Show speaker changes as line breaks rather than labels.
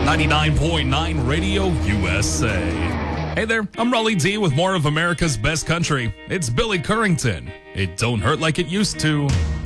99.9 Radio USA. Hey there, I'm Raleigh D with more of America's Best Country. It's Billy Currington. It don't hurt like it used to.